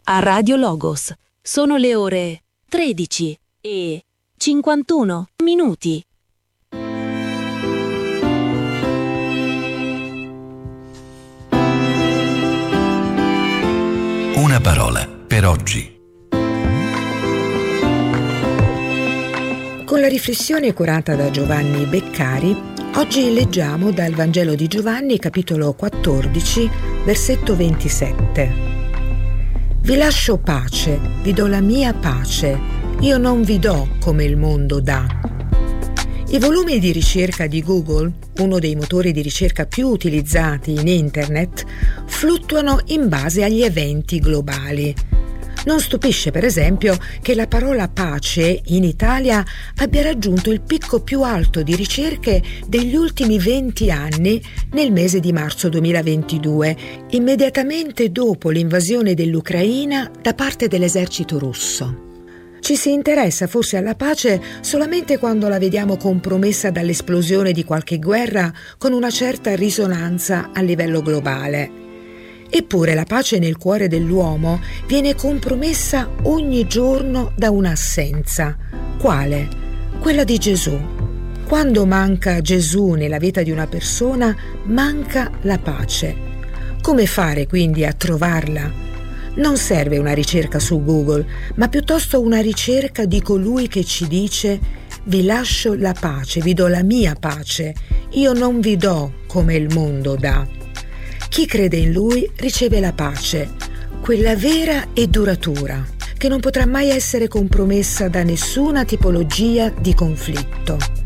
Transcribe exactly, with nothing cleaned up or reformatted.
a Radio Logos. Sono le ore tredici e cinquantuno minuti. Una parola per oggi. Con la riflessione curata da Giovanni Beccari, oggi leggiamo dal Vangelo di Giovanni, capitolo quattordici, versetto ventisette. Vi lascio pace, vi do la mia pace, io non vi do come il mondo dà. I volumi di ricerca di Google, uno dei motori di ricerca più utilizzati in Internet, fluttuano in base agli eventi globali. Non stupisce, per esempio, che la parola pace in Italia abbia raggiunto il picco più alto di ricerche degli ultimi venti anni nel mese di marzo duemilaventidue, immediatamente dopo l'invasione dell'Ucraina da parte dell'esercito russo. Ci si interessa forse alla pace solamente quando la vediamo compromessa dall'esplosione di qualche guerra con una certa risonanza a livello globale. Eppure la pace nel cuore dell'uomo viene compromessa ogni giorno da un'assenza. Quale? Quella di Gesù. Quando manca Gesù nella vita di una persona, manca la pace. Come fare quindi a trovarla? Non serve una ricerca su Google, ma piuttosto una ricerca di colui che ci dice: vi lascio la pace, vi do la mia pace, io non vi do come il mondo dà. Chi crede in Lui riceve la pace, quella vera e duratura, che non potrà mai essere compromessa da nessuna tipologia di conflitto.